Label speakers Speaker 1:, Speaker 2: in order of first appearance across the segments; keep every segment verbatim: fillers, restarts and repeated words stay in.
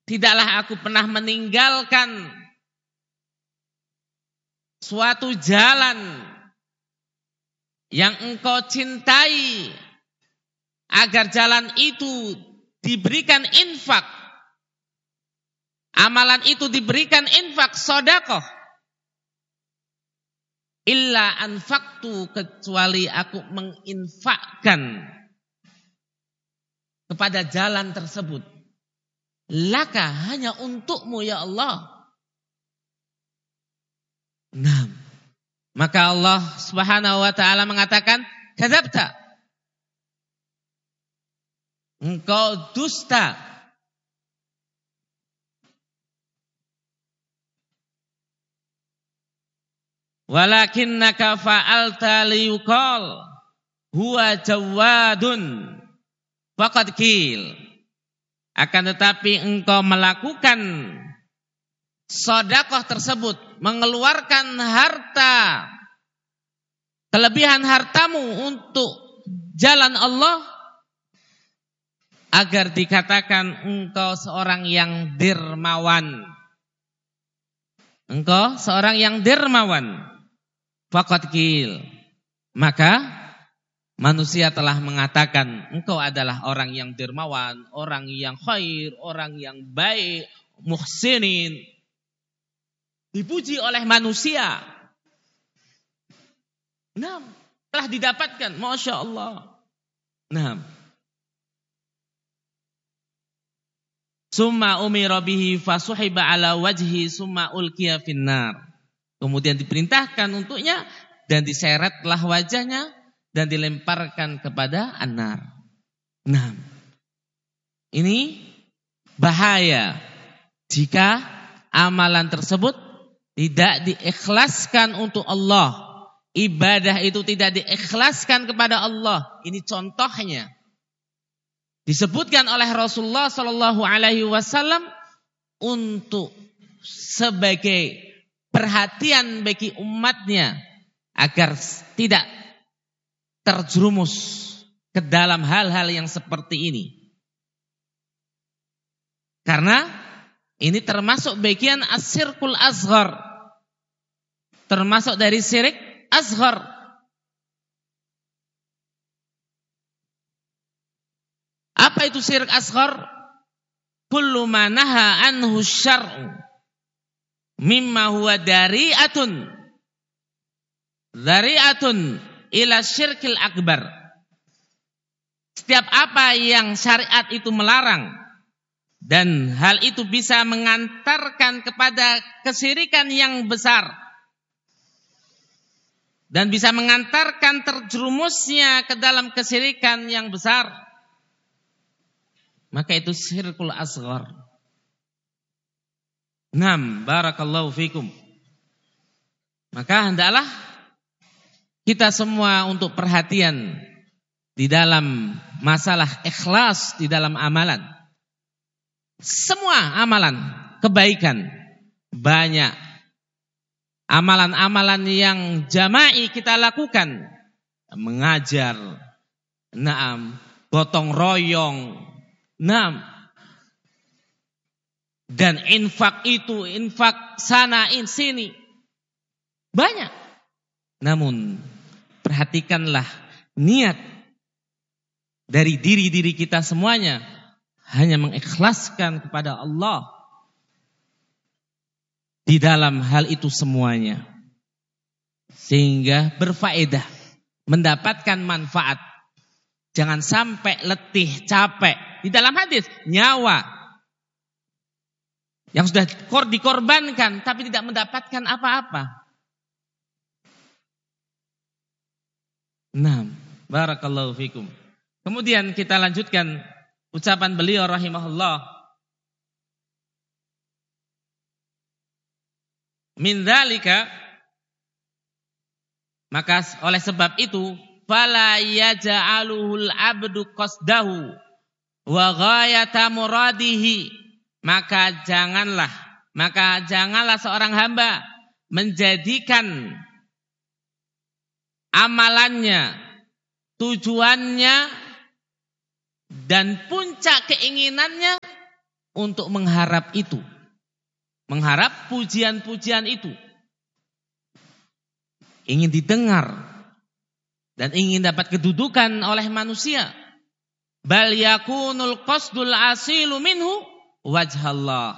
Speaker 1: tidaklah aku pernah meninggalkan suatu jalan yang engkau cintai agar jalan itu diberikan infak, amalan itu diberikan infak, sedekah, illa anfaqtu, kecuali aku menginfakkan kepada jalan tersebut, laka, hanya untukmu ya Allah. Nah, maka Allah Subhanahu wa taala mengatakan, kadzabta, engkau dusta. Walakinnaka fa'alta liyuqal huwa jawadun faqad qil. Akan tetapi engkau melakukan sedekah tersebut, mengeluarkan harta, kelebihan hartamu untuk jalan Allah, agar dikatakan engkau seorang yang dermawan. Engkau seorang yang dermawan. Faqad qil. Maka manusia telah mengatakan engkau adalah orang yang dermawan, orang yang khair, orang yang baik, muhsinin. Dipuji oleh manusia. Nah, telah didapatkan, Masya Allah. Nah, summa umira bihi fasuhiba ala wajhi summa ulqiya finnar. Kemudian diperintahkan untuknya dan diseretlah wajahnya dan dilemparkan kepada an-nar. Nah, ini bahaya jika amalan tersebut tidak diikhlaskan untuk Allah. Ibadah itu tidak diikhlaskan kepada Allah. Ini contohnya. Disebutkan oleh Rasulullah Shallallahu Alaihi Wasallam untuk sebagai perhatian bagi umatnya agar tidak terjerumus ke dalam hal-hal yang seperti ini. Karena ini termasuk bagian as-sirkul asghar, termasuk dari syirik asghar. Apa itu syirik asghar? Kullu ma naha anhu syar'u mimma huwa dari'atun dari'atun ila syirkil akbar. Setiap apa yang syariat itu melarang dan hal itu bisa mengantarkan kepada kesyirikan yang besar dan bisa mengantarkan terjerumusnya ke dalam kesyirikan yang besar, maka itu syirkul asghar. Naam, barakallahu fikum. Maka hendaklah kita semua untuk perhatian di dalam masalah ikhlas di dalam amalan. Semua amalan kebaikan, banyak amalan-amalan yang jama'i kita lakukan, mengajar, naam, gotong royong, naam, dan infak itu, infak sana, in sini, banyak. Namun perhatikanlah niat dari diri-diri kita semuanya, hanya mengikhlaskan kepada Allah di dalam hal itu semuanya, sehingga berfaedah, mendapatkan manfaat. Jangan sampai letih, capek. Di dalam hadis, nyawa yang sudah dikorbankan tapi tidak mendapatkan apa-apa. Nah, barakallahu fikum. Kemudian kita lanjutkan ucapan beliau rahimahullah. Min dzalika, maka oleh sebab itu, fala yaj'aluhul abdu qasdahu wa ghayata muradihi. Maka janganlah, maka janganlah seorang hamba menjadikan amalannya, tujuannya, dan puncak keinginannya untuk mengharap itu. Mengharap pujian-pujian itu. Ingin didengar dan ingin dapat kedudukan oleh manusia. Bal yakunul qasdul asilu minhu wajhallah.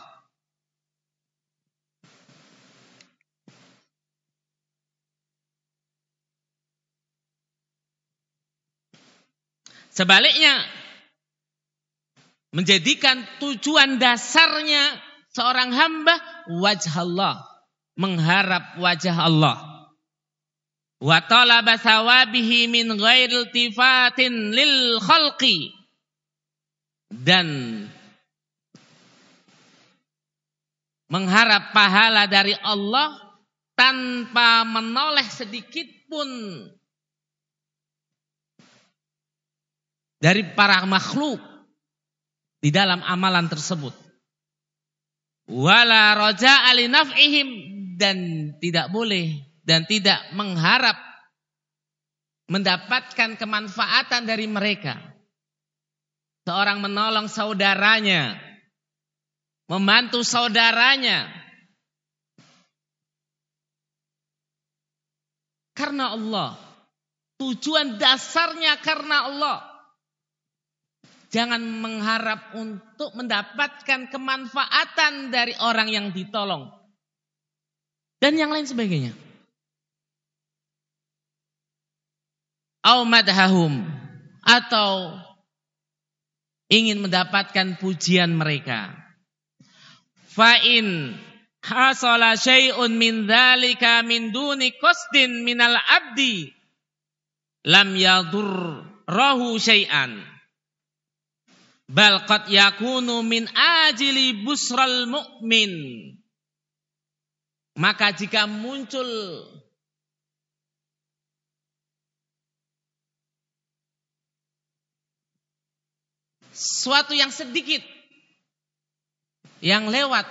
Speaker 1: Sebaliknya, menjadikan tujuan dasarnya seorang hamba wajhallah, mengharap wajah Allah. Wa talaba thawabihi min ghairi iltifatin lil khalqi, dan mengharap pahala dari Allah tanpa menoleh sedikit pun dari para makhluk di dalam amalan tersebut. Wala raja'a li naf'ihim, dan tidak boleh dan tidak mengharap mendapatkan kemanfaatan dari mereka. Seorang menolong saudaranya, membantu saudaranya karena Allah. Tujuan dasarnya karena Allah. Jangan mengharap untuk mendapatkan kemanfaatan dari orang yang ditolong dan yang lain sebagainya. Au madhahum, atau ingin mendapatkan pujian mereka. Fa in hasala syai'un min dzalika min duni qasdin minal abdi lam yadurruhu syai'an. Bal qad yakunu min ajili busral mu'min. Maka jika muncul suatu yang sedikit yang lewat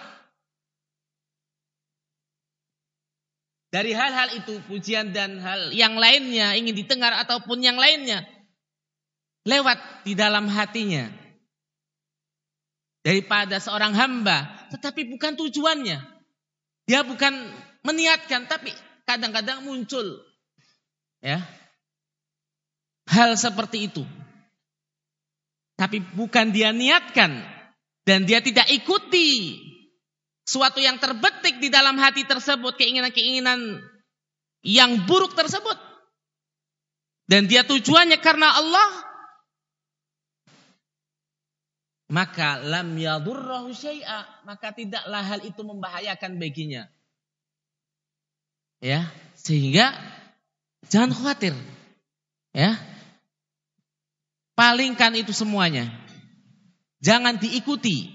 Speaker 1: dari hal-hal itu, pujian dan hal yang lainnya, ingin didengar ataupun yang lainnya, lewat di dalam hatinya daripada seorang hamba, tetapi bukan tujuannya. Dia bukan meniatkan, tapi kadang-kadang muncul ya hal seperti itu. Tapi bukan dia niatkan dan dia tidak ikuti suatu yang terbetik di dalam hati tersebut, keinginan-keinginan yang buruk tersebut. Dan dia tujuannya karena Allah, maka lam yadurruhu syai'a, maka tidaklah hal itu membahayakan baginya. Ya, sehingga jangan khawatir. Ya. Palingkan itu semuanya. Jangan diikuti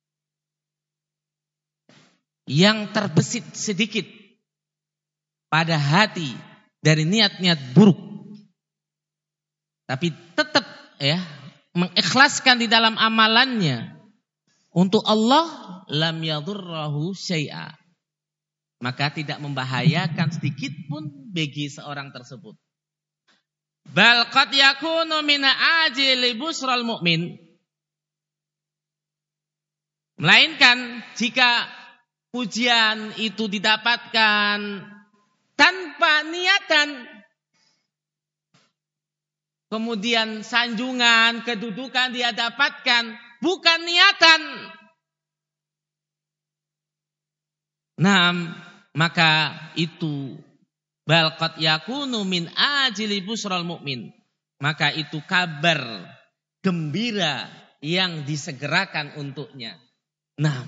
Speaker 1: yang terbesit sedikit pada hati dari niat-niat buruk. Tapi tetap ya mengikhlaskan di dalam amalannya untuk Allah, lam yadurruhu syai'a, maka tidak membahayakan sedikit pun bagi seorang tersebut. Bal qad yakunu min ajili busral mu'min, melainkan jika pujian itu didapatkan tanpa niatan, kemudian sanjungan, kedudukan dia dapatkan bukan niatan, nah maka itu bal qad yakunu min ajili busral mu'min, maka itu kabar gembira yang disegerakan untuknya. Nah,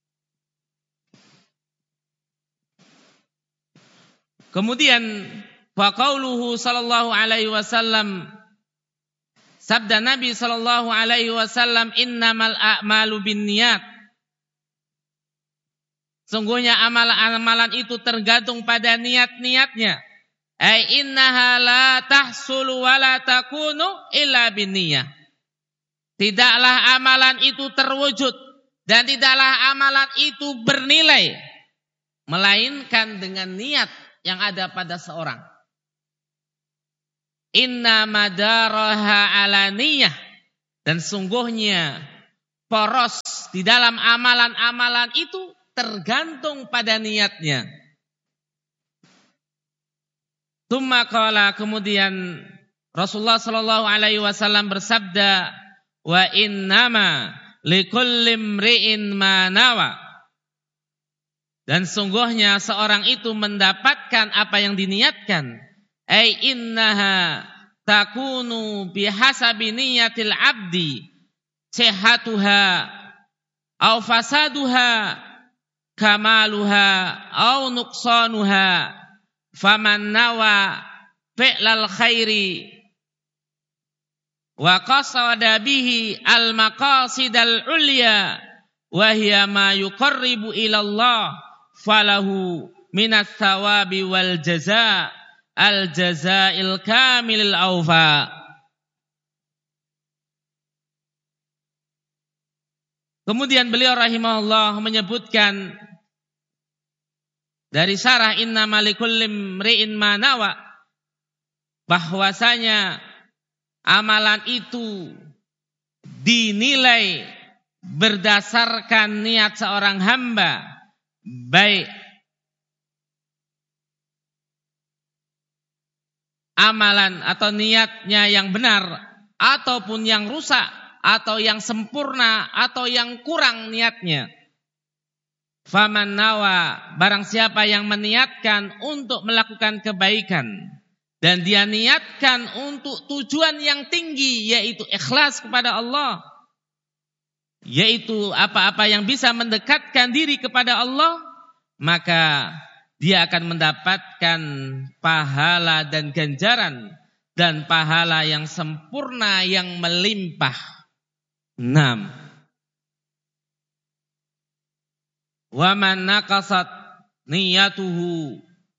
Speaker 1: kemudian wa qauluhu sallallahu alaihi wasallam, sabda Nabi sallallahu alaihi wasallam, innamal a'malu binniyat, sungguhnya amalan-amalan itu tergantung pada niat-niatnya. Ai innaha la tahsulu wa la takunu illa binniyah. Tidaklah amalan itu terwujud dan tidaklah amalan itu bernilai melainkan dengan niat yang ada pada seorang. Inna madaraha ala niyah, dan sungguhnya poros di dalam amalan-amalan itu tergantung pada niatnya. Tsumma qala, kemudian Rasulullah sallallahu alaihi wasallam bersabda, wa innama likulli imri'in ma nawa. Dan sungguhnya seorang itu mendapatkan apa yang diniatkan. Ai innaha takunu bihasabi niyatil abdi sihatuha au fasaduha kamaluha au nuqsanuha. Faman nawa fi'lal khairi wa qasada bihi al maqasidal ulya wa hiya ma yuqarribu ila Allah falahu minas thawabi wal jazaa al jazaa'il kamilil awfa. Kemudian beliau rahimahullah menyebutkan dari syarah inna malikulli imri'in ma nawa, bahwasanya amalan itu dinilai berdasarkan niat seorang hamba, baik amalan atau niatnya yang benar ataupun yang rusak atau yang sempurna atau yang kurang niatnya. Faman nawa, barang siapa yang meniatkan untuk melakukan kebaikan dan dia niatkan untuk tujuan yang tinggi, yaitu ikhlas kepada Allah, yaitu apa-apa yang bisa mendekatkan diri kepada Allah, maka dia akan mendapatkan pahala dan ganjaran dan pahala yang sempurna yang melimpah. enam. Wa man naqasat niyatuhu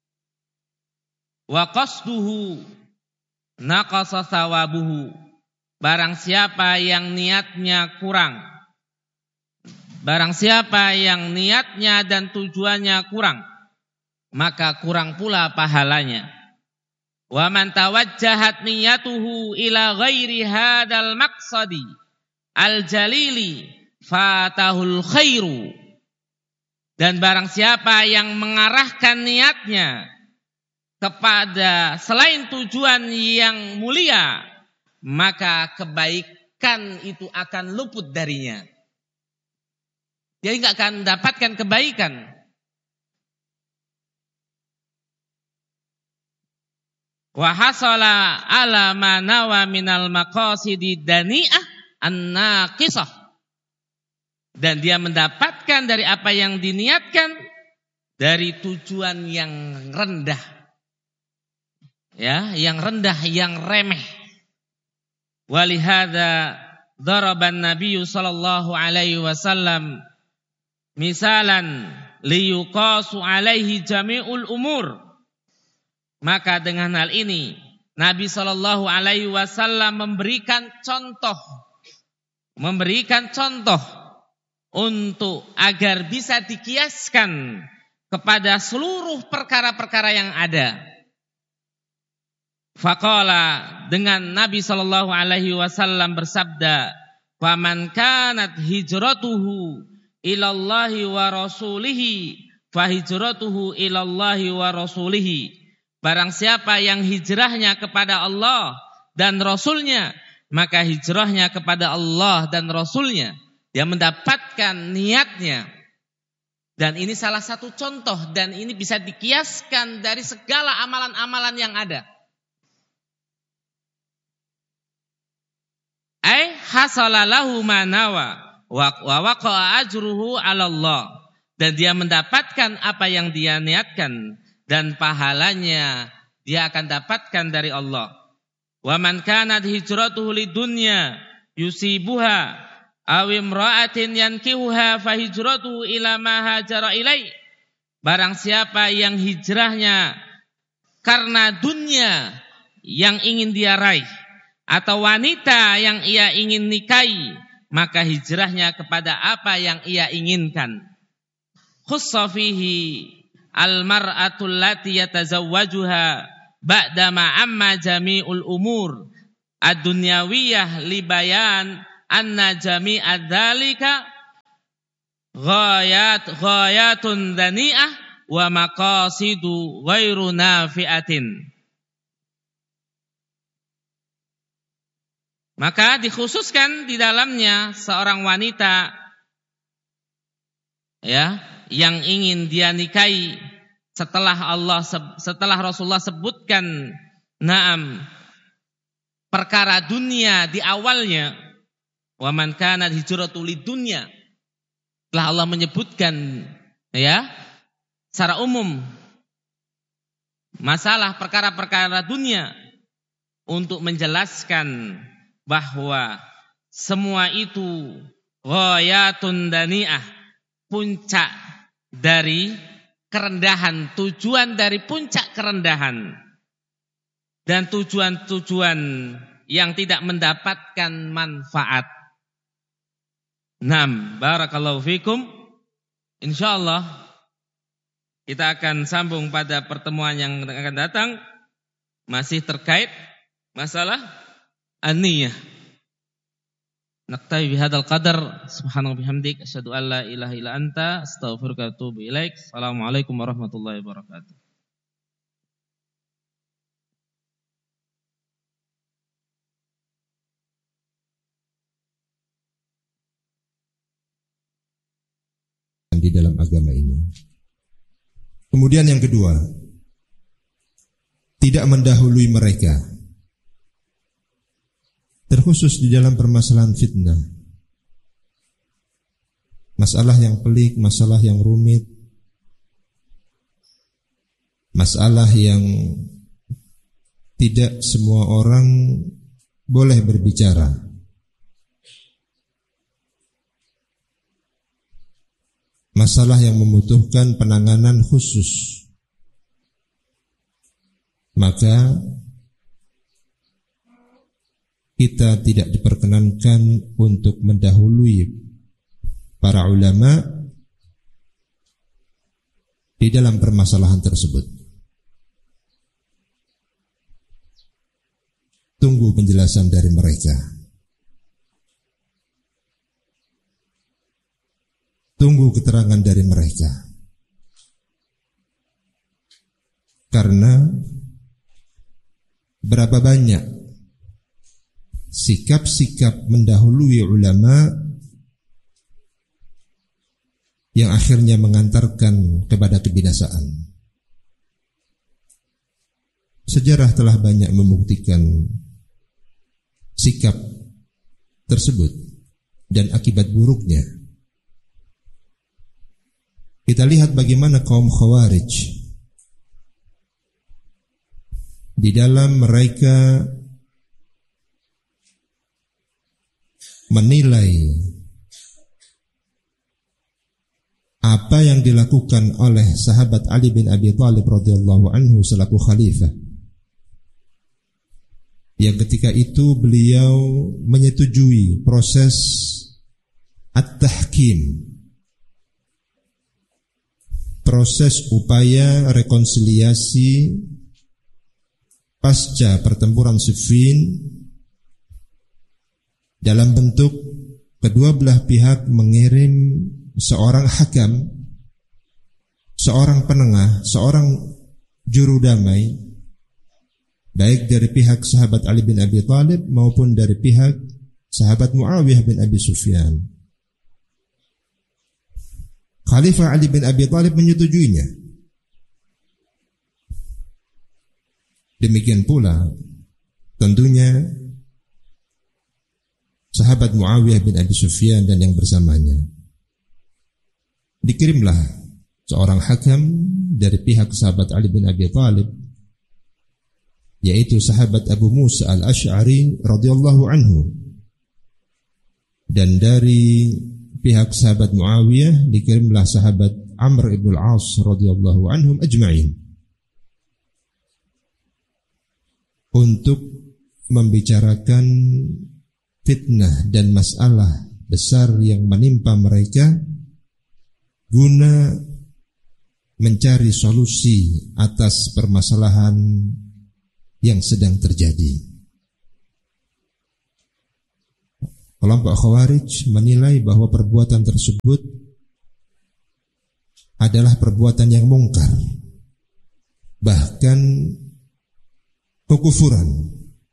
Speaker 1: wa qasduhu naqasa thawabuhu. Barang siapa yang niatnya kurang, barang siapa yang niatnya dan tujuannya kurang, maka kurang pula pahalanya. Wa man tawajjahat niyatuhu ila ghairi hadal maqsadi al jalili fatahul khairu. Dan barang siapa yang mengarahkan niatnya kepada selain tujuan yang mulia, maka kebaikan itu akan luput darinya. Dia tidak akan mendapatkan kebaikan. Wa hasala ala ma nawa minal maqasidi dani'ah an-naqisah. Dan dia mendapatkan dari apa yang diniatkan dari tujuan yang rendah. Ya, yang rendah, yang remeh. Walihada daraban Nabi sallallahu alaihi wasallam misalan liyuqasu alaihi jami'ul umur. Maka dengan hal ini Nabi sallallahu alaihi wasallam memberikan contoh, memberikan contoh untuk agar bisa dikiaskan kepada seluruh perkara-perkara yang ada. Faqala, dengan Nabi sallallahu alaihi wasallam bersabda, "Faman kanat hijratuhu ilallahi wa rasulihi, fahijratuhu ilallahi wa rasulihi." Barang siapa yang hijrahnya kepada Allah dan Rasulnya, maka hijrahnya kepada Allah dan Rasulnya. Dia mendapatkan niatnya. Dan ini salah satu contoh, dan ini bisa dikiaskan dari segala amalan-amalan yang ada. Ai hasala lahu ma nawa wa waqa'a ajruhu 'ala Allah. Dan dia mendapatkan apa yang dia niatkan dan pahalanya dia akan dapatkan dari Allah. Wa man kanat hijratuhu lidunya yusibuha aw imra'atin yankihuha fa hijratuhu ila ma hajara ilai. Barang siapa yang hijrahnya karena dunia yang ingin dia raih atau wanita yang ia ingin nikahi, maka hijrahnya kepada apa yang ia inginkan. Khussa fihi al-mar'atul lati yatazawwajuha ba'da ma amma jami'ul umur ad-dunyawiyah li bayan anna jami'a dzalika ghayat ghayatun dani'ah wa maqasidu ghairu nafi'atin. Maka dikhususkan di dalamnya seorang wanita ya yang ingin dia nikahi setelah Allah setelah Rasulullah sebutkan na'am perkara dunia di awalnya, wa man kana hijratu lidunya, telah Allah menyebutkan ya secara umum masalah perkara-perkara dunia untuk menjelaskan bahwa semua itu ghayatun dani'ah, puncak dari kerendahan, tujuan dari puncak kerendahan dan tujuan-tujuan yang tidak mendapatkan manfaat. Naam, barakallahu fikum. Insyaallah kita akan sambung pada pertemuan yang akan datang, masih terkait masalah an-niyah. Naktafi bihadzal qadar, subhanaka bihamdik, asyhadu an la ilaha illa anta, astaghfiruka wa atubu ilaik. Assalamualaikum warahmatullahi wabarakatuh.
Speaker 2: Di dalam agama ini. Kemudian yang kedua, tidak mendahului mereka, terkhusus di dalam permasalahan fitnah, masalah yang pelik, masalah yang rumit, masalah yang tidak semua orang boleh berbicara. Masalah yang membutuhkan penanganan khusus, maka kita tidak diperkenankan untuk mendahului para ulama di dalam permasalahan tersebut. Tunggu penjelasan dari mereka. Tunggu keterangan dari mereka. Karena berapa banyak sikap-sikap mendahului ulama yang akhirnya mengantarkan kepada kebinasaan. Sejarah telah banyak membuktikan sikap tersebut dan akibat buruknya. Kita lihat bagaimana kaum Khawarij di dalam mereka menilai apa yang dilakukan oleh sahabat Ali bin Abi Thalib radhiyallahu anhu selaku khalifah, yang ketika itu beliau menyetujui proses at-tahkim, proses upaya rekonsiliasi pasca pertempuran Siffin, dalam bentuk kedua belah pihak mengirim seorang hakam, seorang penengah, seorang juru damai, baik dari pihak sahabat Ali bin Abi Thalib maupun dari pihak sahabat Muawiyah bin Abi Sufyan. Khalifah Ali bin Abi Thalib menyetujuinya. Demikian pula tentunya sahabat Muawiyah bin Abi Sufyan dan yang bersamanya. Dikirimlah seorang hakam dari pihak sahabat Ali bin Abi Thalib, yaitu sahabat Abu Musa al-Ash'ari radhiyallahu anhu, dan dari pihak sahabat Muawiyah dikirimlah sahabat Amr ibn al-As radhiyallahu anhum ajma'in untuk membicarakan fitnah dan masalah besar yang menimpa mereka guna mencari solusi atas permasalahan yang sedang terjadi. kelompok Khawarij menilai bahwa perbuatan tersebut adalah perbuatan yang mungkar, bahkan kekufuran.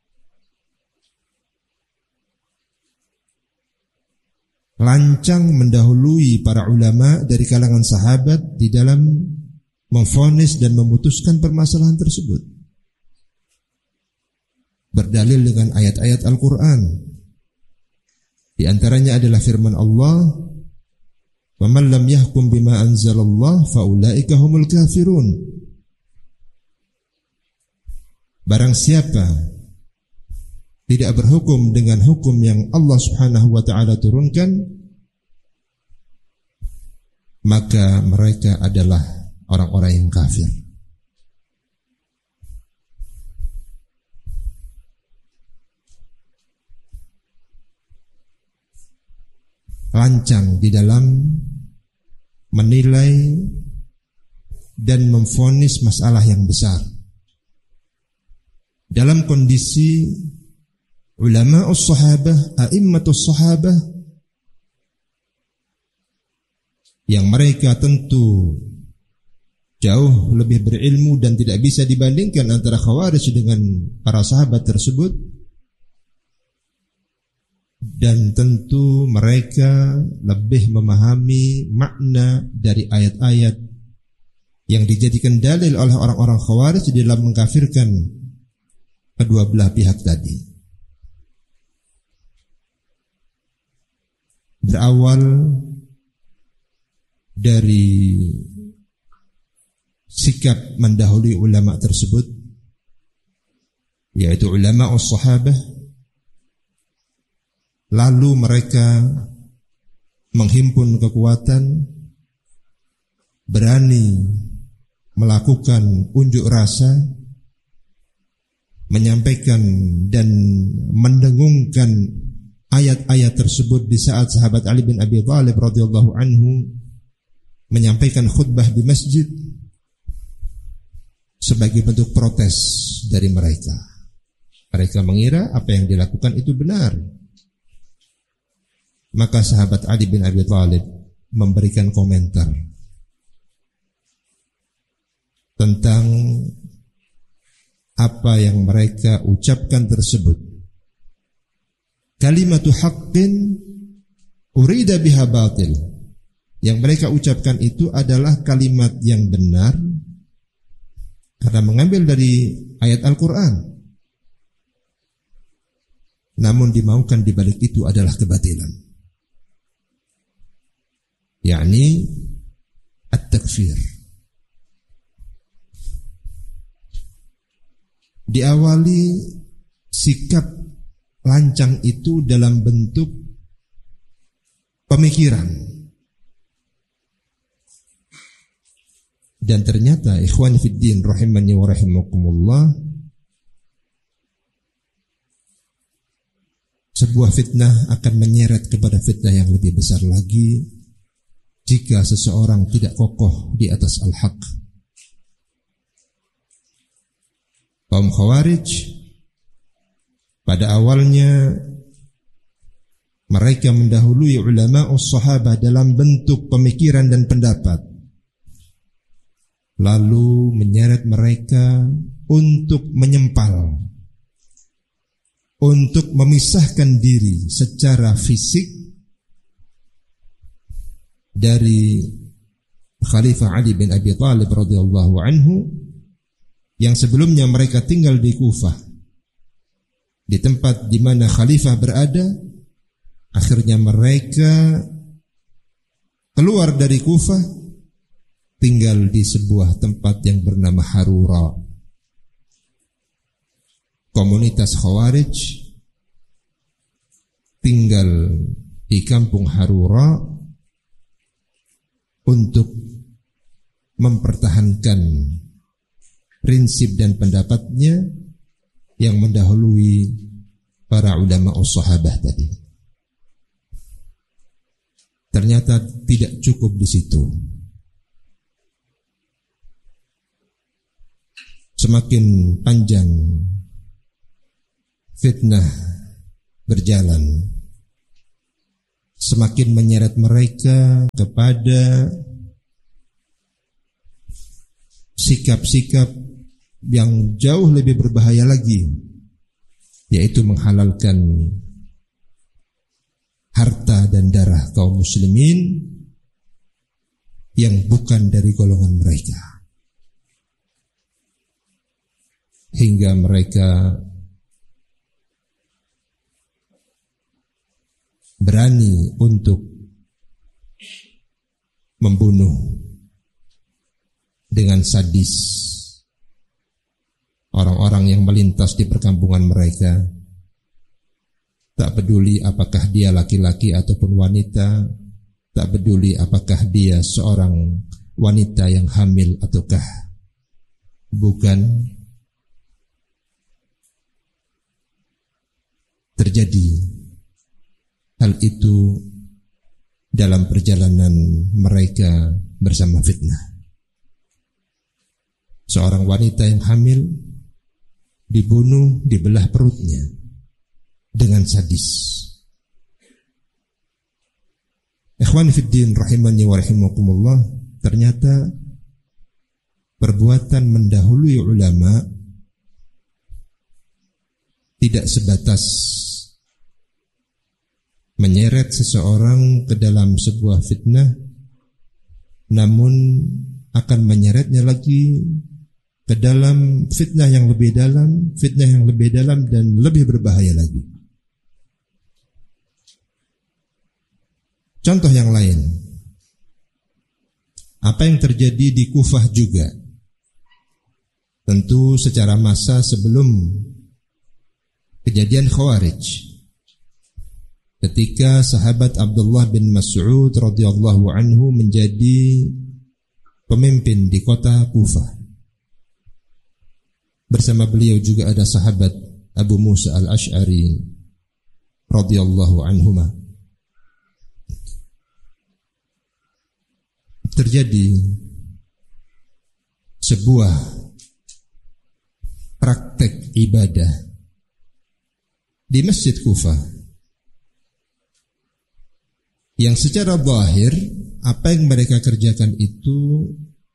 Speaker 2: Lancang mendahului para ulama dari kalangan sahabat di dalam memvonis dan memutuskan permasalahan tersebut, berdalil dengan ayat-ayat Al-Quran. Di antaranya adalah firman Allah, "Wa man lam yahkum bima anzalallah fa ulaika humul kafirun." Barang siapa tidak berhukum dengan hukum yang Allah Subhanahu wa taala turunkan, maka mereka adalah orang-orang yang kafir. Lancang di dalam menilai dan memvonis masalah yang besar. Dalam kondisi ulama'us sahabah, a'immatus sahabah, yang mereka tentu jauh lebih berilmu dan tidak bisa dibandingkan antara Khawarij dengan para sahabat tersebut, dan tentu mereka lebih memahami makna dari ayat-ayat yang dijadikan dalil oleh orang-orang Khawarij dalam mengkafirkan kedua belah pihak tadi. Berawal dari sikap mendahului ulama tersebut, yaitu ulama us-sahabah, lalu mereka menghimpun kekuatan, berani melakukan unjuk rasa, menyampaikan dan mendengungkan ayat-ayat tersebut di saat sahabat Ali bin Abi Thalib radhiyallahu anhu menyampaikan khutbah di masjid sebagai bentuk protes dari mereka. Mereka mengira apa yang dilakukan itu benar. Maka sahabat Ali bin Abi Thalib memberikan komentar tentang apa yang mereka ucapkan tersebut. Kalimatu haqqin urida biha batil. Yang mereka ucapkan itu adalah kalimat yang benar karena mengambil dari ayat Al-Quran. Namun dimaukan di balik itu adalah kebatilan, yakni at-takfir. Diawali sikap lancang itu dalam bentuk pemikiran, dan ternyata ikhwan fiddin rahimani wa rahimakumullah, sebuah fitnah akan menyeret kepada fitnah yang lebih besar lagi jika seseorang tidak kokoh di atas al-haq. Kaum Khawarij pada awalnya mereka mendahului ulama'us sahabah dalam bentuk pemikiran dan pendapat, lalu menyeret mereka untuk menyempal, untuk memisahkan diri secara fisik dari Khalifah Ali bin Abi Thalib radhiyallahu anhu, yang sebelumnya mereka tinggal di Kufah, di tempat di mana Khalifah berada. Akhirnya mereka keluar dari Kufah, tinggal di sebuah tempat yang bernama Harura. Komunitas Khawarij tinggal di kampung Harura untuk mempertahankan prinsip dan pendapatnya yang mendahului para ulama us-sahabah tadi. Ternyata tidak cukup di situ. Semakin panjang fitnah berjalan, semakin menyeret mereka kepada sikap-sikap yang jauh lebih berbahaya lagi, yaitu menghalalkan harta dan darah kaum muslimin yang bukan dari golongan mereka, hingga mereka berani untuk membunuh dengan sadis orang-orang yang melintas di perkampungan mereka, tak peduli apakah dia laki-laki ataupun wanita, tak peduli apakah dia seorang wanita yang hamil ataukah bukan. Terjadi hal itu dalam perjalanan mereka bersama fitnah. Seorang wanita yang hamil dibunuh, dibelah perutnya dengan sadis. Ikhwani fiddin rahimani wa rahimakumullah, ternyata perbuatan mendahului ulama tidak sebatas menyeret seseorang ke dalam sebuah fitnah, namun akan menyeretnya lagi ke dalam fitnah yang lebih dalam, fitnah yang lebih dalam dan lebih berbahaya lagi. Contoh yang lain, apa yang terjadi di Kufah juga, tentu secara massa sebelum kejadian Khawarij, ketika sahabat Abdullah bin Mas'ud radhiyallahu anhu menjadi pemimpin di kota Kufah. Bersama beliau juga ada sahabat Abu Musa al-Ash'ari radhiyallahu anhuma. Terjadi sebuah praktek ibadah di Masjid Kufah yang secara zahir apa yang mereka kerjakan itu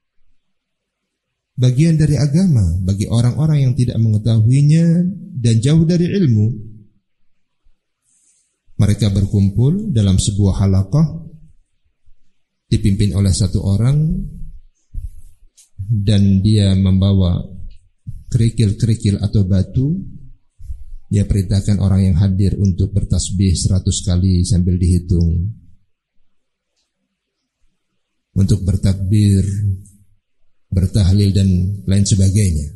Speaker 2: bagian dari agama bagi orang-orang yang tidak mengetahuinya dan jauh dari ilmu. Mereka berkumpul dalam sebuah halaqah dipimpin oleh satu orang dan dia membawa kerikil-kerikil atau batu. Dia perintahkan orang yang hadir untuk bertasbih seratus kali sambil dihitung, untuk bertakbir, bertahlil dan lain sebagainya.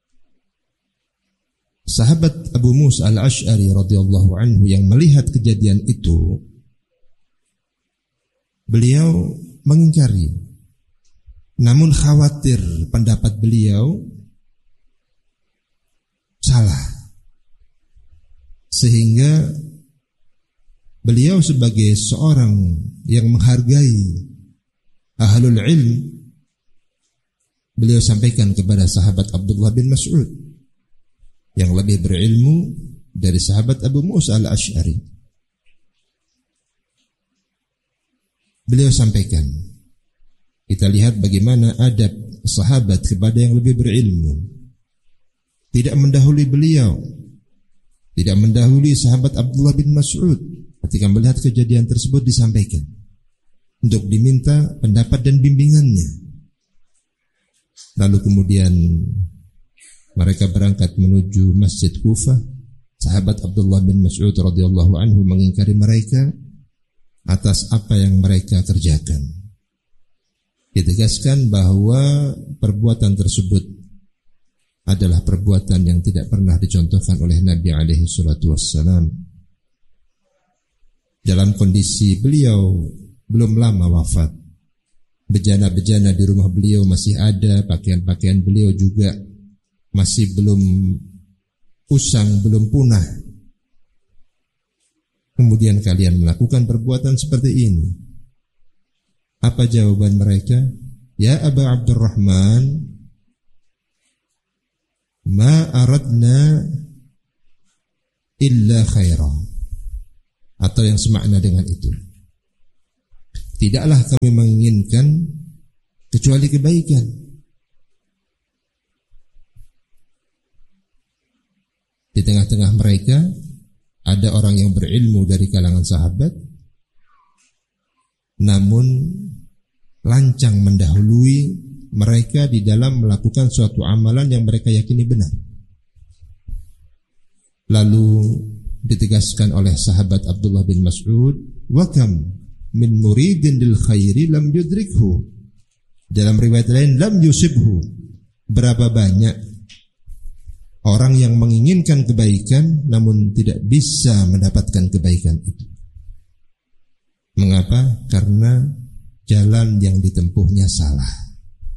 Speaker 2: Sahabat Abu Musa al-Ash'ari radhiyallahu anhu yang melihat kejadian itu, beliau mengingkari, namun khawatir pendapat beliau salah, sehingga beliau sebagai seorang yang menghargai ahlul ilm, beliau sampaikan kepada sahabat Abdullah bin Mas'ud yang lebih berilmu dari sahabat Abu Musa al-Ash'ari. Beliau sampaikan, kita lihat bagaimana adab sahabat kepada yang lebih berilmu. Tidak mendahului beliau, tidak mendahului sahabat Abdullah bin Mas'ud ketika melihat kejadian tersebut disampaikan untuk diminta pendapat dan bimbingannya. Lalu kemudian mereka berangkat menuju Masjid Kufah. Sahabat Abdullah bin Mas'ud radhiyallahu anhu mengingkari mereka atas apa yang mereka kerjakan. Ditegaskan bahwa perbuatan tersebut adalah perbuatan yang tidak pernah dicontohkan oleh Nabi alaihi salatu wassalam. Dalam kondisi beliau belum lama wafat, bejana-bejana di rumah beliau masih ada, pakaian-pakaian beliau juga masih belum usang, belum punah. Kemudian kalian melakukan perbuatan seperti ini. Apa jawaban mereka? Ya Aba Abdurrahman, ma aradna illa khaira, atau yang semakna dengan itu. tidaklah kami menginginkan kecuali kebaikan. Di tengah-tengah mereka ada orang yang berilmu dari kalangan sahabat, namun lancang mendahului mereka di dalam melakukan suatu amalan yang mereka yakini benar. Lalu ditegaskan oleh sahabat Abdullah bin Mas'ud, wa kam min muridin lil khairi lam yudrikhu. Dalam riwayat lain, lam yusibhu. Berapa banyak orang yang menginginkan kebaikan namun tidak bisa mendapatkan kebaikan itu. Mengapa? Karena jalan yang ditempuhnya salah.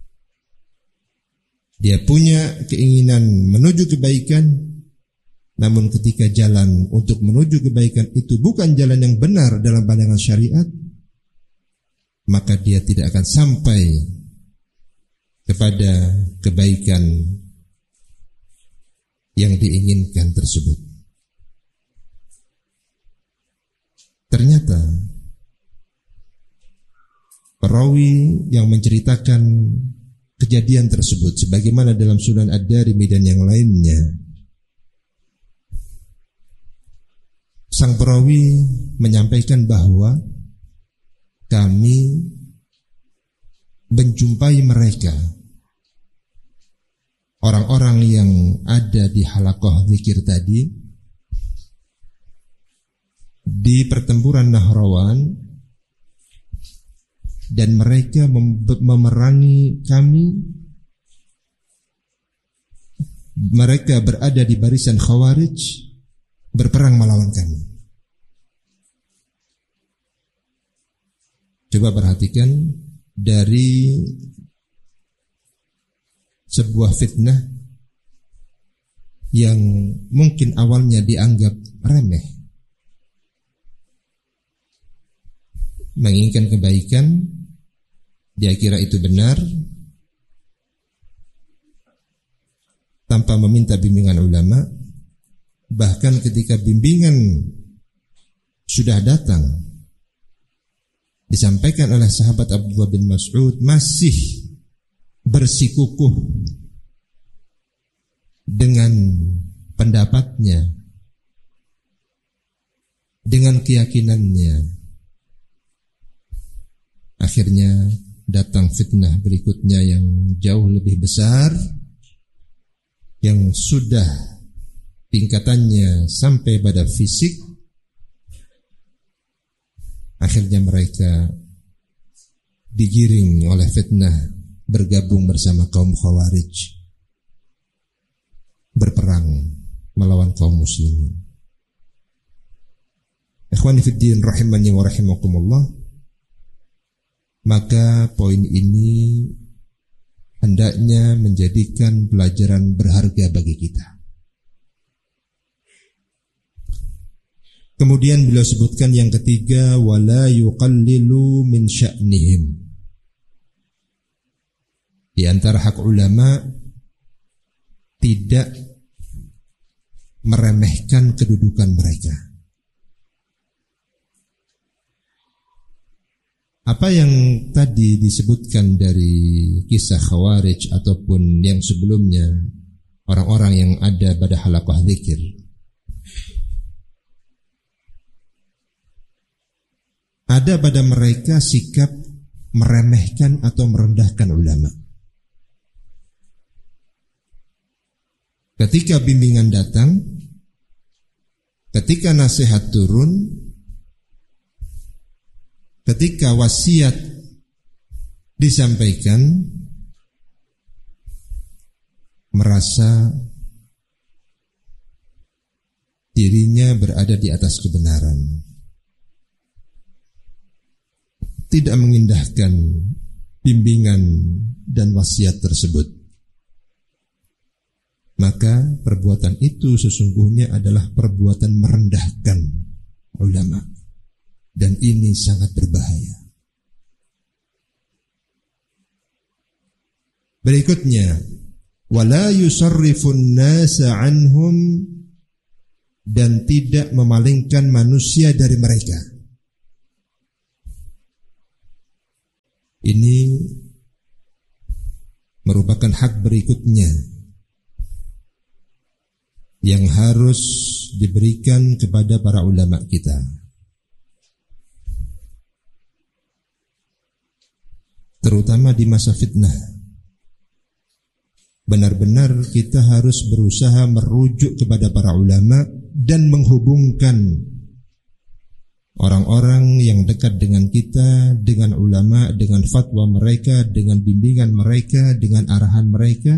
Speaker 2: Dia punya keinginan menuju kebaikan, namun ketika jalan untuk menuju kebaikan itu bukan jalan yang benar dalam pandangan syariat, maka dia tidak akan sampai kepada kebaikan yang diinginkan tersebut. Ternyata perawi yang menceritakan kejadian tersebut sebagaimana dalam Sunan Ad-Darimi dan yang lainnya, sang perawi menyampaikan bahwa kami menjumpai mereka, orang-orang yang ada di halaqah zikir tadi, di pertempuran Nahrawan, dan mereka mem- memerangi kami. Mereka berada di barisan Khawarij, berperang melawan kami. Coba perhatikan, dari sebuah fitnah yang mungkin awalnya dianggap remeh, menginginkan kebaikan, dia kira itu benar, tanpa meminta bimbingan ulama. Bahkan ketika bimbingan sudah datang, disampaikan oleh sahabat Abdullah bin Mas'ud, masih bersikukuh dengan pendapatnya, dengan keyakinannya. Akhirnya datang fitnah berikutnya yang jauh lebih besar, yang sudah tingkatannya sampai pada fisik. Akhirnya mereka digiring oleh fitnah bergabung bersama kaum Khawarij, berperang melawan kaum muslimin. Ikhwani fid din rahimani wa rahimakumullah. Maka poin ini hendaknya menjadikan pelajaran berharga bagi kita. Kemudian beliau sebutkan yang ketiga, wala yuqallilu min sya'nihim. Di antara hak ulama, tidak meremehkan kedudukan mereka. Apa yang tadi disebutkan dari kisah Khawarij ataupun yang sebelumnya, orang-orang yang ada pada halaqah zikir, ada pada mereka sikap meremehkan atau merendahkan ulama. Ketika bimbingan datang, ketika nasihat turun, ketika wasiat disampaikan, merasa dirinya berada di atas kebenaran, tidak mengindahkan bimbingan dan wasiat tersebut, maka perbuatan itu sesungguhnya adalah perbuatan merendahkan ulama, dan ini sangat berbahaya. Berikutnya, wala yusarrifun nasa anhum, dan tidak memalingkan manusia dari mereka. Ini merupakan hak berikutnya yang harus diberikan kepada para ulama kita. Terutama di masa fitnah. Benar-benar kita harus berusaha merujuk kepada para ulama dan menghubungkan orang-orang yang dekat dengan kita, dengan ulama, dengan fatwa mereka, dengan bimbingan mereka, dengan arahan mereka.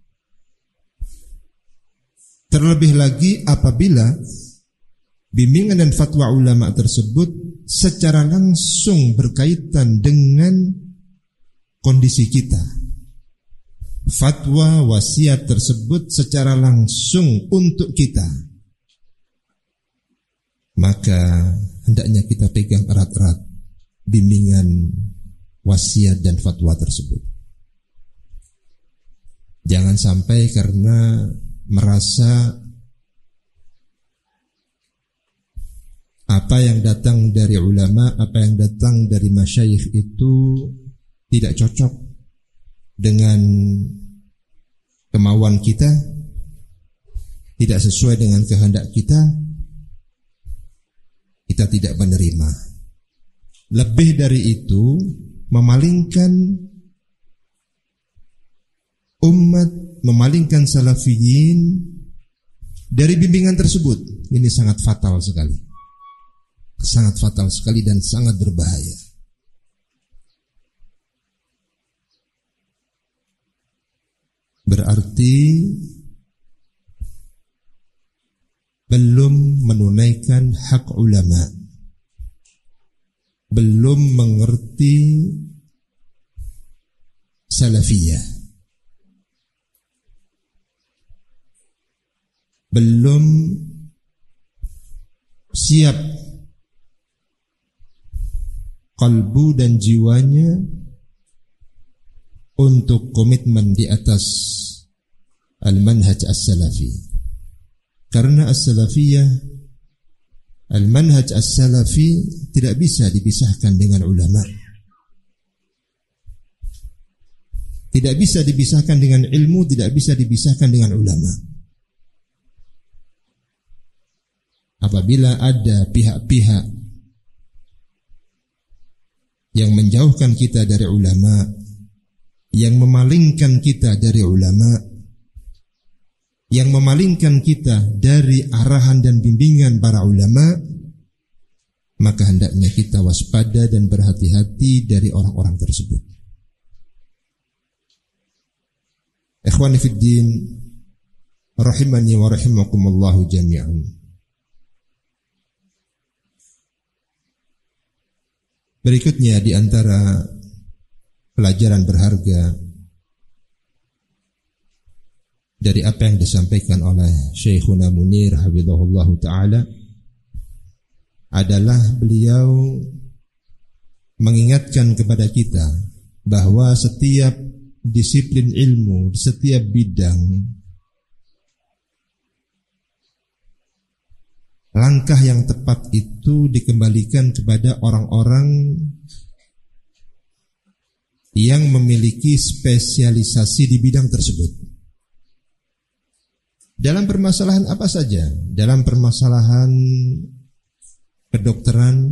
Speaker 2: Terlebih lagi apabila bimbingan dan fatwa ulama tersebut secara langsung berkaitan dengan kondisi kita. Fatwa wasiat tersebut secara langsung untuk kita. Maka hendaknya kita pegang erat-erat bimbingan, wasiat dan fatwa tersebut. Jangan sampai karena merasa apa yang datang dari ulama, apa yang datang dari masyayikh itu tidak cocok dengan kemauan kita, tidak sesuai dengan kehendak kita, kita tidak menerima. Lebih dari itu, memalingkan umat, memalingkan salafiyin dari bimbingan tersebut. Ini sangat fatal sekali. Sangat fatal sekali dan sangat berbahaya. Berarti belum menunaikan hak ulama, belum mengerti salafiyah, belum siap kalbu dan jiwanya untuk komitmen di atas al-manhaj as-salafi. Karena as-salafiyah, al-manhaj as-salafi tidak bisa dipisahkan dengan ulama. Tidak bisa dipisahkan dengan ilmu, tidak bisa dipisahkan dengan ulama. Apabila ada pihak-pihak yang menjauhkan kita dari ulama, yang memalingkan kita dari ulama, yang memalingkan kita dari arahan dan bimbingan para ulama, maka hendaknya kita waspada dan berhati-hati dari orang-orang tersebut. Ikhwani fid din, rahimani wa rahimakumullahu jami'an. Berikutnya di antara pelajaran berharga dari apa yang disampaikan oleh Syekhuna Munir hafizahullahu taala adalah beliau mengingatkan kepada kita bahwa setiap disiplin ilmu, setiap bidang, langkah yang tepat itu dikembalikan kepada orang-orang yang memiliki spesialisasi di bidang tersebut. Dalam permasalahan apa saja? Dalam permasalahan kedokteran,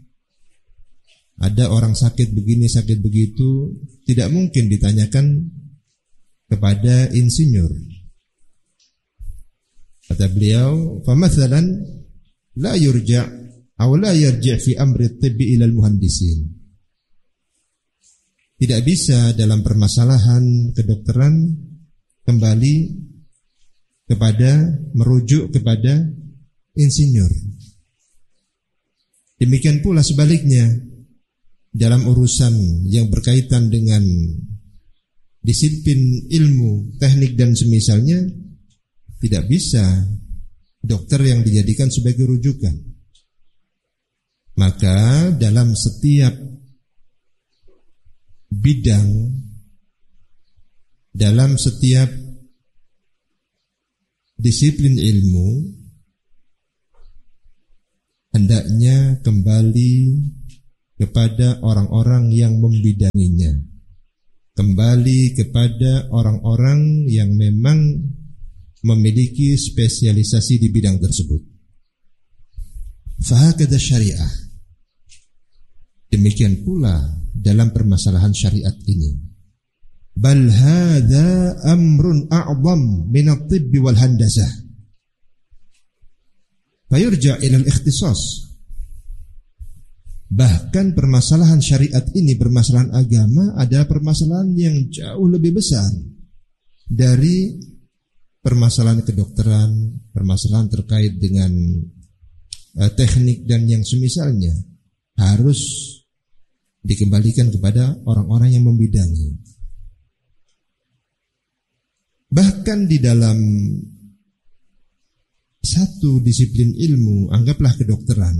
Speaker 2: ada orang sakit begini, sakit begitu, tidak mungkin ditanyakan kepada insinyur. Kata beliau, "Famathalan la yurja' aw la yarji' fi amri at-tibbi ila al-muhandisin." Tidak bisa dalam permasalahan kedokteran kembali kepada merujuk kepada insinyur. Demikian pula sebaliknya dalam urusan yang berkaitan dengan disiplin ilmu, teknik dan semisalnya, tidak bisa dokter yang dijadikan sebagai rujukan. Maka dalam setiap bidang, dalam setiap disiplin ilmu, hendaknya kembali kepada orang-orang yang membidanginya, kembali kepada orang-orang yang memang memiliki spesialisasi di bidang tersebut. Fahakadha syariah. Demikian pula dalam permasalahan syariat ini. Bal hadza amrun a'zam min at-tibb wal handasah. Fayurja' ila al-ikhtisas. Bahkan permasalahan syariat ini, permasalahan agama adalah permasalahan yang jauh lebih besar dari permasalahan kedokteran, permasalahan terkait dengan uh, teknik dan yang semisalnya. Harus dikembalikan kepada orang-orang yang membidangi. Bahkan di dalam satu disiplin ilmu, anggaplah kedokteran,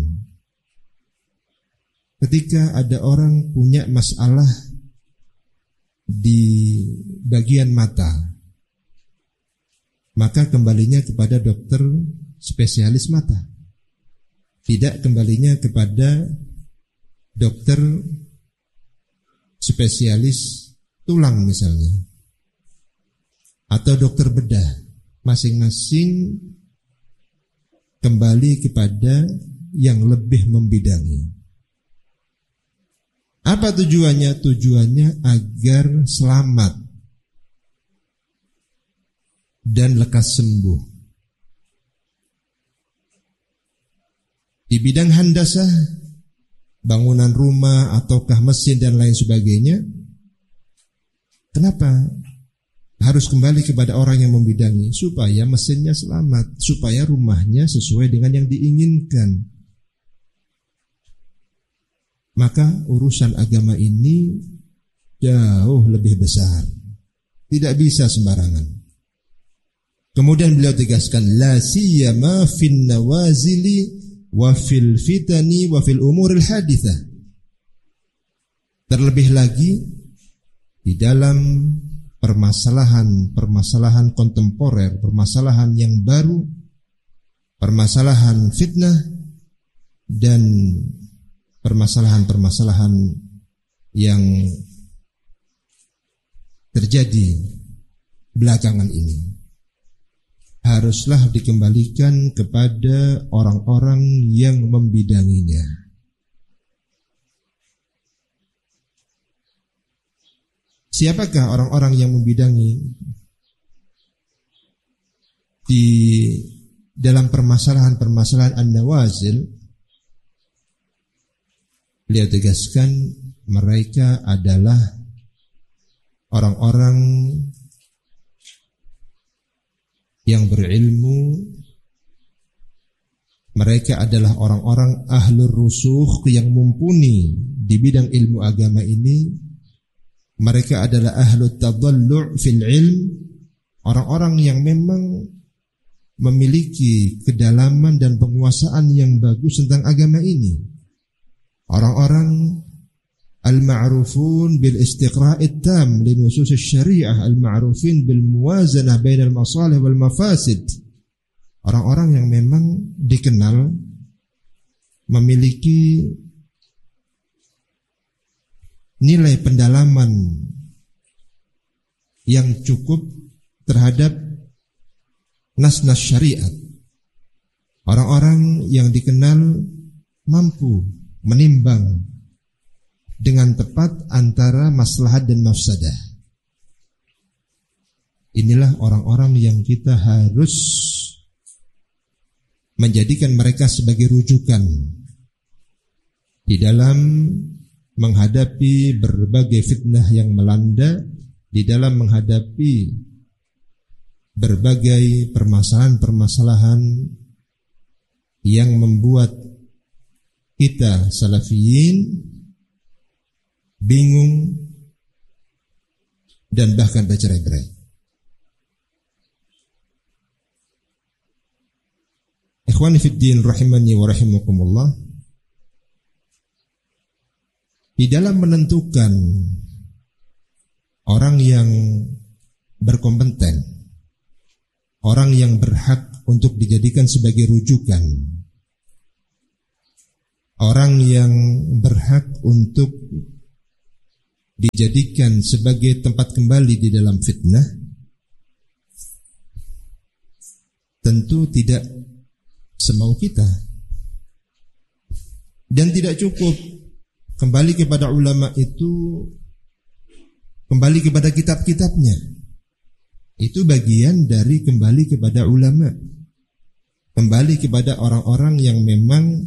Speaker 2: ketika ada orang punya masalah di bagian mata, maka kembalinya kepada dokter spesialis mata, tidak kembalinya kepada dokter spesialis tulang misalnya, atau dokter bedah. Masing-masing kembali kepada yang lebih membidangi. Apa tujuannya? Tujuannya agar selamat dan lekas sembuh. Di bidang handasah, bangunan rumah ataukah mesin dan lain sebagainya, kenapa harus kembali kepada orang yang membidangi? Supaya mesinnya selamat, supaya rumahnya sesuai dengan yang diinginkan. Maka urusan agama ini jauh lebih besar, tidak bisa sembarangan. Kemudian beliau tegaskan, la siyama fin nawazili wa fil fitani wa fil umuril hadithah. Terlebih lagi di dalam permasalahan-permasalahan kontemporer, permasalahan yang baru, permasalahan fitnah dan permasalahan-permasalahan yang terjadi belakangan ini, haruslah dikembalikan kepada orang-orang yang membidanginya. Siapakah orang-orang yang membidangi di dalam permasalahan-permasalahan an-nawazil? Beliau tegaskan, mereka adalah orang-orang yang berilmu. Mereka adalah orang-orang ahlur rusukh yang mumpuni di bidang ilmu agama ini. Mereka adalah ahlut tadallu' fil ilm, orang-orang yang memang memiliki kedalaman dan penguasaan yang bagus tentang agama ini. Orang-orang al-ma'rufun bil istiqra'it tam li nusus syariah, al-ma'rufin bil muwazanah bainal masalih wal mafasid. Orang-orang yang memang dikenal memiliki nilai pendalaman yang cukup terhadap nas-nas syariat. Orang-orang yang dikenal mampu menimbang dengan tepat antara maslahat dan mafsadah. Inilah orang-orang yang kita harus menjadikan mereka sebagai rujukan di dalam menghadapi berbagai fitnah yang melanda, di dalam menghadapi berbagai permasalahan-permasalahan yang membuat kita salafiyin bingung dan bahkan bercerai-berai. Ikhwani fid din rahimani wa rahimakumullah, di dalam menentukan orang yang berkompeten, orang yang berhak untuk dijadikan sebagai rujukan, orang yang berhak untuk dijadikan sebagai tempat kembali di dalam fitnah tentu tidak semau kita, dan tidak cukup kembali kepada ulama itu kembali kepada kitab-kitabnya. Itu bagian dari kembali kepada ulama, kembali kepada orang-orang yang memang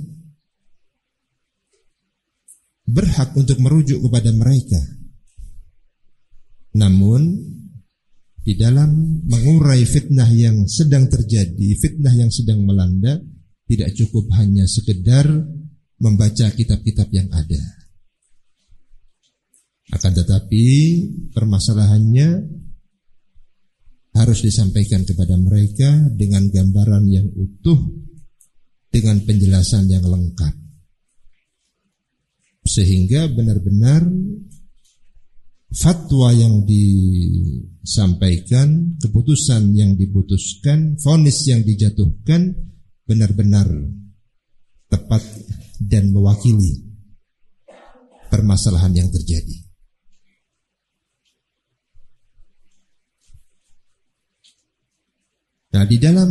Speaker 2: berhak untuk merujuk kepada mereka. Namun di dalam mengurai fitnah yang sedang terjadi, fitnah yang sedang melanda, tidak cukup hanya sekedar membaca kitab-kitab yang ada. Akan tetapi permasalahannya harus disampaikan kepada mereka dengan gambaran yang utuh, dengan penjelasan yang lengkap, sehingga benar-benar fatwa yang disampaikan, keputusan yang diputuskan, vonis yang dijatuhkan benar-benar tepat dan mewakili permasalahan yang terjadi. Nah, di dalam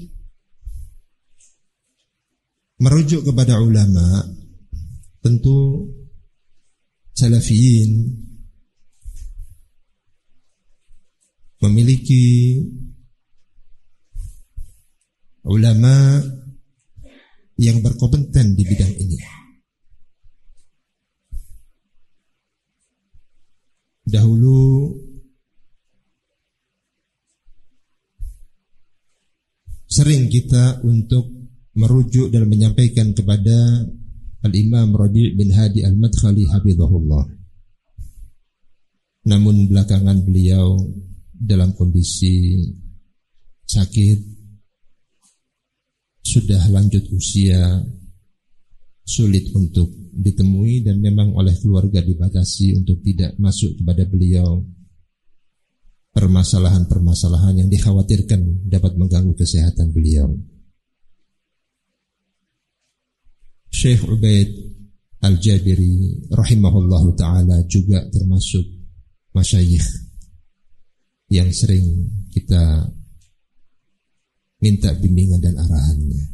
Speaker 2: merujuk kepada ulama, tentu salafiyin memiliki ulama yang berkompeten di bidang ini. Dahulu sering kita untuk merujuk dan menyampaikan kepada Al-Imam Rabi' bin Hadi Al-Madkhali hafizahullah. Namun belakangan beliau dalam kondisi sakit, sudah lanjut usia, sulit untuk ditemui, dan memang oleh keluarga dibatasi untuk tidak masuk kepada beliau permasalahan-permasalahan yang dikhawatirkan dapat mengganggu kesehatan beliau. Syekh Ubaid Al-Jabiri rahimahullahu ta'ala juga termasuk masyayikh yang sering kita minta bimbingan dan arahannya.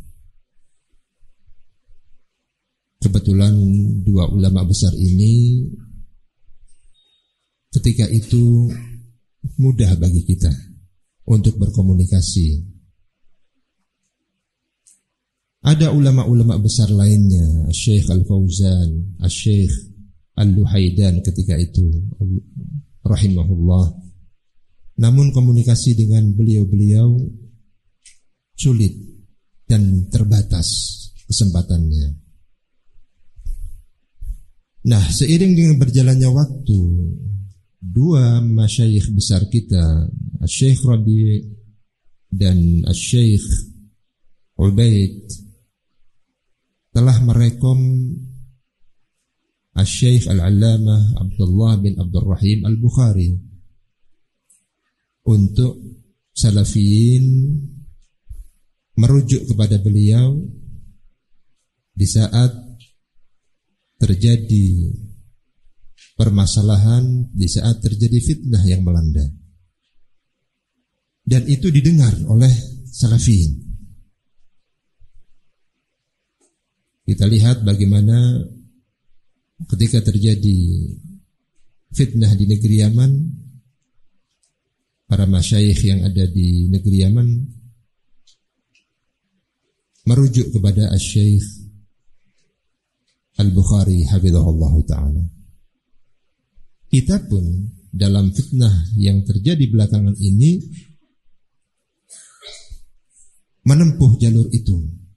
Speaker 2: Kebetulan dua ulama besar ini ketika itu mudah bagi kita untuk berkomunikasi. Ada ulama-ulama besar lainnya, Syekh Al-Fauzan, Syekh Al-Luhaidan ketika itu rahimahullah. Namun komunikasi dengan beliau-beliau sulit dan terbatas kesempatannya. Nah, seiring dengan berjalannya waktu, dua masyayikh besar kita, Syekh Rabi' dan Syekh Ubaid, telah merekom Syekh Al-Allamah Abdullah bin Abdul Rahim Al-Bukhari untuk salafiyin merujuk kepada beliau di saat terjadi permasalahan, di saat terjadi fitnah yang melanda. Dan itu didengar oleh salafiyin. Kita lihat bagaimana ketika terjadi fitnah di negeri Yaman, para masyayikh yang ada di negeri Yaman merujuk kepada Asy-Syaikh Al-Bukhari hafizahullah ta'ala. Kita pun dalam fitnah yang terjadi belakangan ini menempuh jalur itu,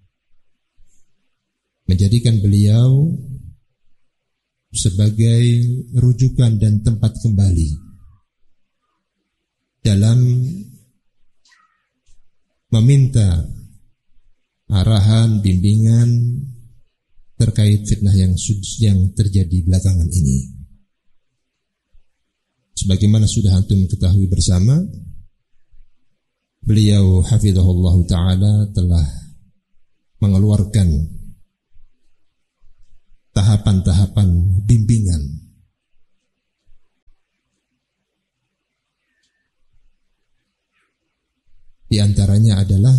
Speaker 2: menjadikan beliau sebagai rujukan dan tempat kembali dalam meminta arahan, bimbingan terkait fitnah yang yang terjadi belakangan ini. Sebagaimana sudah antum ketahui bersama, beliau hafizahullah ta'ala telah mengeluarkan tahapan-tahapan bimbingan. Di antaranya adalah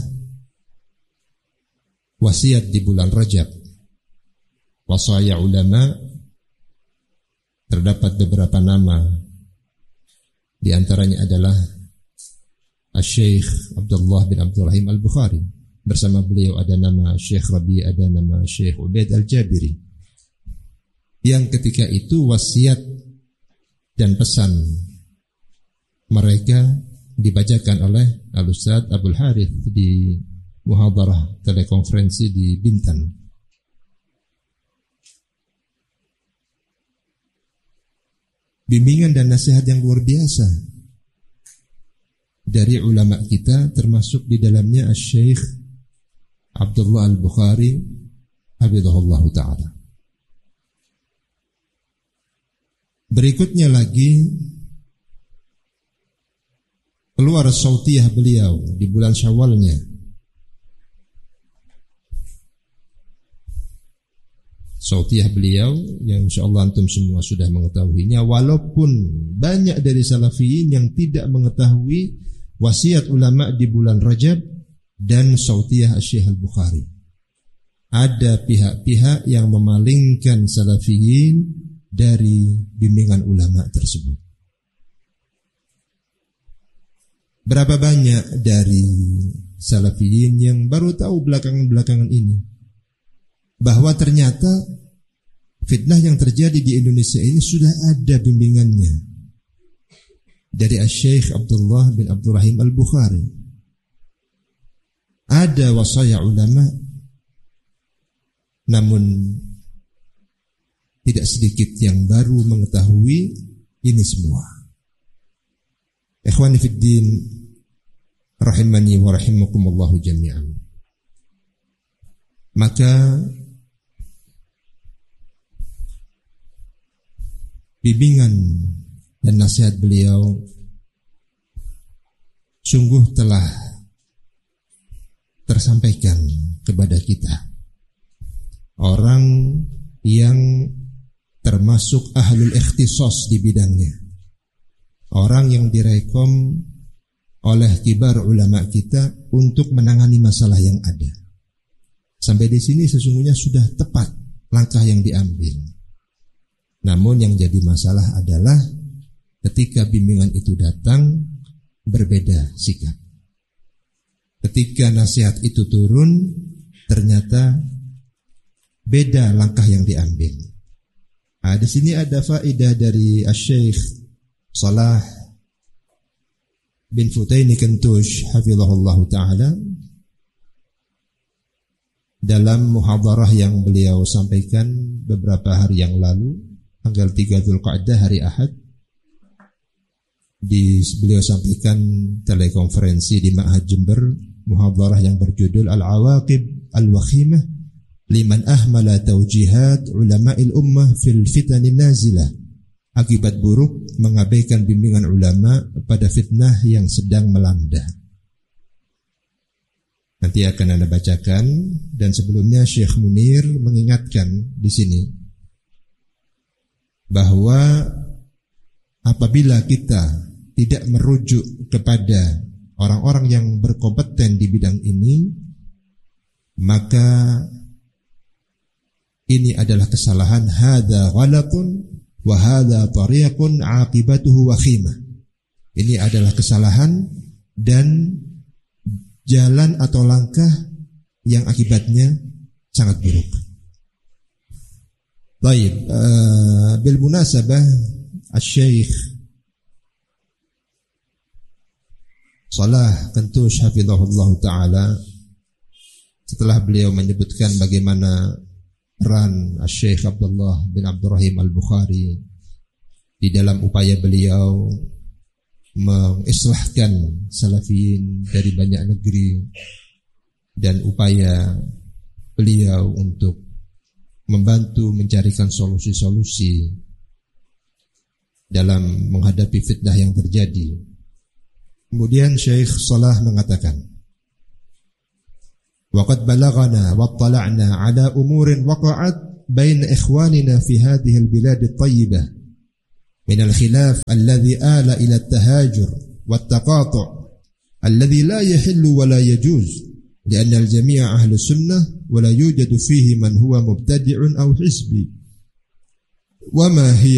Speaker 2: wasiat di bulan Rajab. Wasaya ulama, terdapat beberapa nama. Di antaranya adalah Asy-Syaikh Abdullah bin Abdurrahim Al-Bukhari. Bersama beliau ada nama Syekh Rabi, ada nama Syekh Ubaid Al-Jabiri. Yang ketika itu wasiat dan pesan mereka dibacakan oleh Al-Ustadz Abdul Harith di muhadarah telekonferensi di Bintan. Bimbingan dan nasihat yang luar biasa dari ulama kita, termasuk di dalamnya Asy-Syaikh Abdullah Al-Bukhari hafizahullah ta'ala. Berikutnya lagi keluar sautiyah beliau di bulan Syawalnya. Sautiyah beliau yang insyaallah antum semua sudah mengetahuinya, walaupun banyak dari salafiyin yang tidak mengetahui wasiat ulama di bulan Rajab dan sautiyah Asy-Syaikh Al-Bukhari. Ada pihak-pihak yang memalingkan salafiyin dari bimbingan ulama tersebut. Berapa banyak dari salafiyin yang baru tahu belakangan-belakangan ini bahwa ternyata fitnah yang terjadi di Indonesia ini sudah ada bimbingannya dari Asy-Syaikh Abdullah bin Abdurrahim Al-Bukhari. Ada wasaya ulama, namun tidak sedikit yang baru mengetahui ini semua. Ikhwani fid din rahimani wa rahimakumullahu jami'an. Maka bimbingan dan nasihat beliau sungguh telah tersampaikan kepada kita, orang yang termasuk ahlul ikhtisas di bidangnya, orang yang direkom oleh kibar ulama kita untuk menangani masalah yang ada. Sampai di sini sesungguhnya sudah tepat langkah yang diambil. Namun yang jadi masalah adalah ketika bimbingan itu datang, berbeda sikap. Ketika nasihat itu turun, ternyata beda langkah yang diambil. Nah, di sini ada faedah dari Asy-Syaikh Salah bin Futaini Kentush hafizahullah ta'ala dalam muhadarah yang beliau sampaikan beberapa hari yang lalu, tanggal tiga Dzulqa'dah hari Ahad. Di beliau sampaikan telekonferensi di Ma'had Jember, muhadarah yang berjudul Al-Awaqib Al-Wakhimah liman ahmala taujihat ulama'il ummah fil fitanin nazilah. Akibat buruk mengabaikan bimbingan ulama pada fitnah yang sedang melanda. Nanti akan Anda bacakan, dan sebelumnya Syekh Munir mengingatkan di sini bahwa apabila kita tidak merujuk kepada orang-orang yang berkompeten di bidang ini, maka ini adalah kesalahan. Hadza ghalatun wa hadza tariqun 'aqibatuhu wakhimah. Ini adalah kesalahan dan jalan atau langkah yang akibatnya sangat buruk. Baik, uh, bil munasabah Asy-Syaikh Salah Kentush hafizahullah ta'ala, setelah beliau menyebutkan bagaimana peran Asy-Syaikh Abdullah bin Abdurrahim Al-Bukhari di dalam upaya beliau mengislahkan salafiyin dari banyak negeri, dan upaya beliau untuk membantu mencarikan solusi-solusi dalam menghadapi fitnah yang terjadi. Kemudian Syekh Salah mengatakan, waqad balagana wa tala'na ala umurin waqa'at بين إخواننا في هذه البلاد الطيبة من الخلاف الذي آل إلى التهاجر والتقاطع الذي لا يحل ولا يجوز، لأن الجميع أهل السنة ولا يوجد فيه من هو مبتدع أو حزبي. وما هي